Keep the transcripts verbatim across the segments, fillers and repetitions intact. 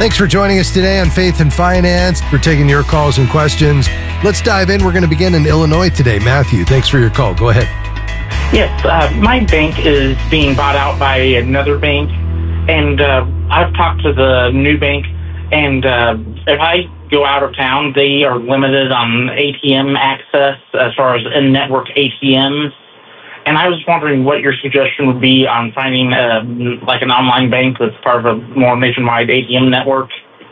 Thanks for joining us today on Faith and Finance. We're taking your calls and questions. Let's dive in. We're going to begin in Illinois today. Matthew, thanks for your call. Go ahead. Yes, uh, my bank is being bought out by another bank, and uh, I've talked to the new bank, and uh, if I go out of town, they are limited on A T M access as far as in-network A T Ms. And I was wondering what your suggestion would be on finding uh, like an online bank that's part of a more nationwide A T M network.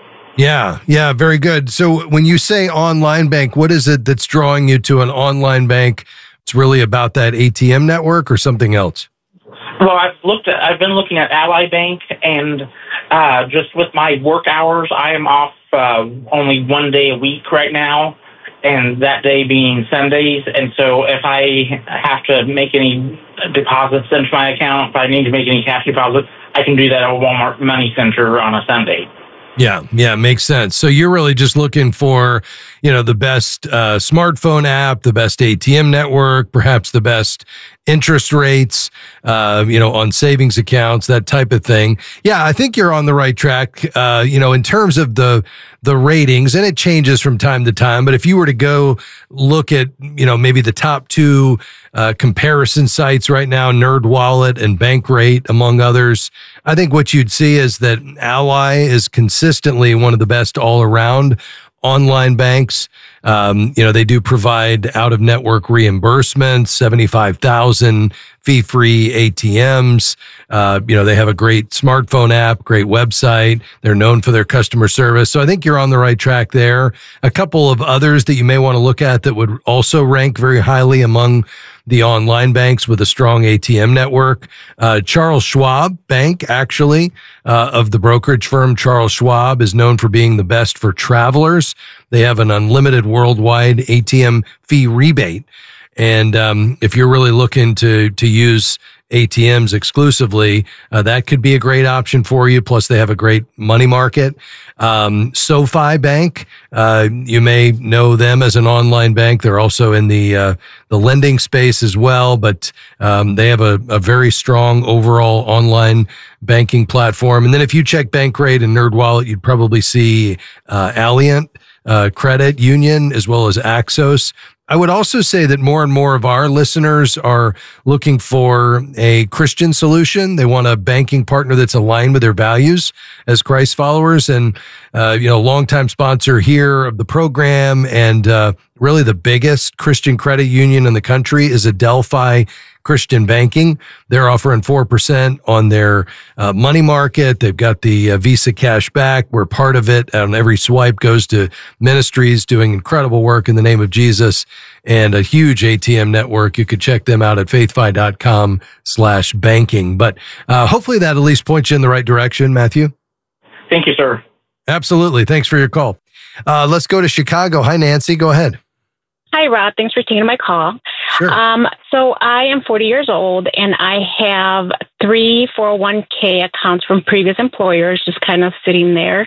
Yeah, yeah, very good. So when you say online bank, what is it that's drawing you to an online bank? It's really about that A T M network or something else? Well, I've looked at, I've been looking at Ally Bank, and uh, just with my work hours, I am off uh, only one day a week right now, and that day being Sundays. And so if I have to make any deposits into my account, if I need to make any cash deposits, I can do that at Walmart Money Center on a Sunday. Yeah, yeah, makes sense. So you're really just looking for, you know, the best uh, smartphone app, the best A T M network, perhaps the best interest rates, uh, you know, on savings accounts, that type of thing. Yeah, I think you're on the right track, uh, you know, in terms of the the ratings, and it changes from time to time. But if you were to go look at, you know, maybe the top two uh, comparison sites right now, NerdWallet and Bankrate, among others, I think what you'd see is that Ally is consistently one of the best all around online banks. Um, you know, they do provide out-of-network reimbursements, seventy-five thousand fee-free A T Ms. Uh, you know, they have a great smartphone app, great website. They're known for their customer service. So I think you're on the right track there. A couple of others that you may want to look at that would also rank very highly among the online banks with a strong A T M network. Uh, Charles Schwab Bank, actually, uh, of the brokerage firm Charles Schwab, is known for being the best for travelers. They have an unlimited worldwide A T M fee rebate. And um, if you're really looking to to use A T Ms exclusively, uh, that could be a great option for you. Plus, they have a great money market. Um, SoFi Bank, uh, you may know them as an online bank. They're also in the uh, the lending space as well, but um, they have a, a very strong overall online banking platform. And then if you check Bankrate and NerdWallet, you'd probably see uh, Alliant uh, Credit Union as well as Axos. I would also say that more and more of our listeners are looking for a Christian solution. They want a banking partner that's aligned with their values as Christ followers. And, uh, you know, longtime sponsor here of the program and uh, really the biggest Christian credit union in the country is Adelphi Christian Banking. They're offering four percent on their uh, money market. They've got the uh, Visa cash back, where part of it on every swipe goes to ministries doing incredible work in the name of Jesus, and a huge A T M network. You could check them out at faithfi.com slash banking. But uh, hopefully that at least points you in the right direction, Matthew. Thank you, sir. Absolutely. Thanks for your call. Uh, let's go to Chicago. Hi, Nancy. Go ahead. Hi, Rod. Thanks for taking my call. Sure. Um, so I am forty years old, and I have three four oh one k accounts from previous employers just kind of sitting there.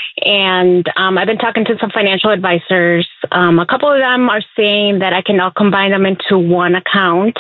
And um, I've been talking to some financial advisors. Um, a couple of them are saying that I can now combine them into one account,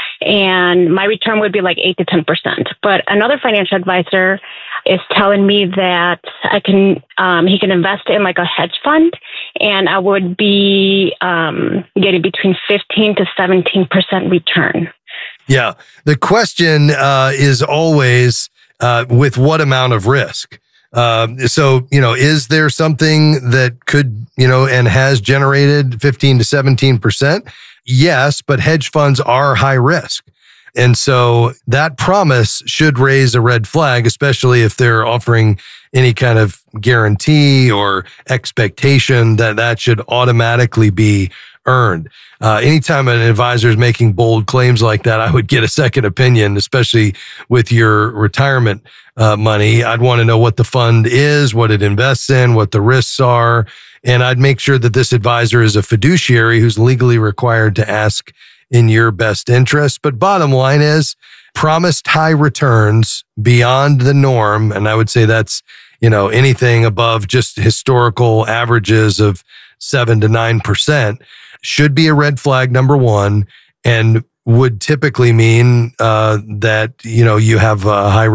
and my return would be like eight to ten percent. But another financial advisor is telling me that I can, um, he can invest in like a hedge fund, and I would be um, getting between fifteen to seventeen percent return. Yeah. The question uh, is always uh, with what amount of risk? Um, so, you know, is there something that could, you know, and has generated fifteen to seventeen percent? Yes, but hedge funds are high risk. And so that promise should raise a red flag, especially if they're offering any kind of guarantee or expectation that that should automatically be earned. Uh, anytime an advisor is making bold claims like that, I would get a second opinion, especially with your retirement uh, money. I'd want to know what the fund is, what it invests in, what the risks are. And I'd make sure that this advisor is a fiduciary who's legally required to ask in your best interest. But bottom line is promised high returns beyond the norm. And I would say that's, you know, anything above just historical averages of seven to nine percent should be a red flag, number one, and would typically mean uh, that, you know, you have a high